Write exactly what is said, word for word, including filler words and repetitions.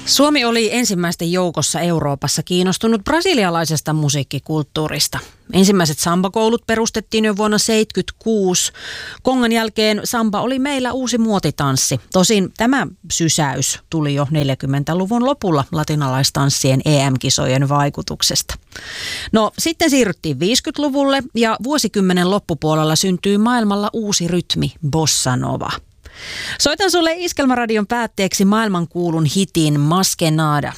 Suomi oli ensimmäisten joukossa Euroopassa kiinnostunut brasilialaisesta musiikkikulttuurista. Ensimmäiset sambakoulut perustettiin jo vuonna seitsemänkymmentäkuusi. Kongan jälkeen samba oli meillä uusi muotitanssi. Tosin tämä sysäys tuli jo neljäkymmentäluvun lopulla latinalaistanssien E M-kisojen vaikutuksesta. No sitten siirryttiin viisikymmentäluvulle ja vuosikymmenen loppupuolella syntyi maailmalla uusi rytmi, bossa nova. Soitan sulle Iskelmäradion päätteeksi maailmankuulun hitin Más que nada.